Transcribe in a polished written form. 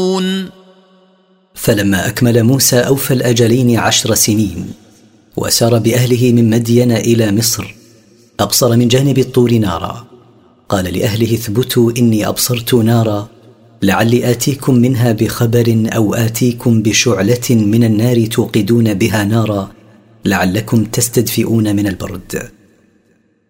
فلما أكمل موسى أوفى الأجلين 10 سنين وسار بأهله من مدين إلى مصر، أبصر من جانب الطور نارا، قال لأهله اثبتوا إني أبصرت نارا لعلي آتيكم منها بخبر أو آتيكم بشعلة من النار توقدون بها نارا لعلكم تستدفئون من البرد.